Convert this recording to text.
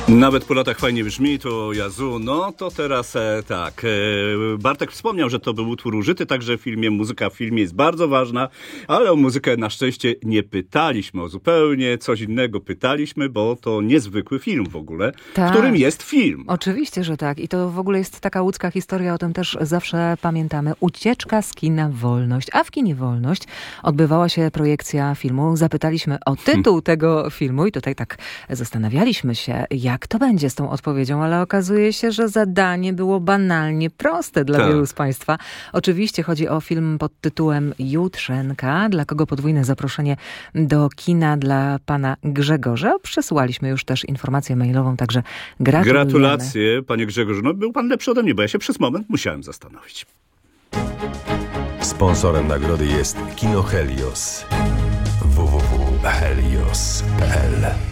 Nawet po latach fajnie brzmi, to Jazu. No to teraz tak. Bartek wspomniał, że to był utwór użyty także w filmie. Muzyka w filmie jest bardzo ważna, ale o muzykę na szczęście nie pytaliśmy. O zupełnie coś innego pytaliśmy, bo to niezwykły film w ogóle, w którym jest film. Oczywiście, że tak. I to w ogóle jest taka łódzka historia, o tym też zawsze pamiętamy. Ucieczka z kina Wolność. A w kinie Wolność odbywała się projekcja filmu. Zapytaliśmy o tytuł tego filmu i tutaj tak zastanawialiśmy się, jak to będzie z tą odpowiedzią, ale okazuje się, że zadanie było banalnie proste dla wielu z Państwa. Oczywiście chodzi o film pod tytułem Jutrzenka, dla kogo podwójne zaproszenie do kina dla pana Grzegorza. Przesyłaliśmy już też informację mailową, także gratulujemy. Gratulacje, panie Grzegorzu. No, był pan lepszy ode mnie, bo ja się przez moment musiałem zastanowić. Sponsorem nagrody jest Kino Helios. www.helios.pl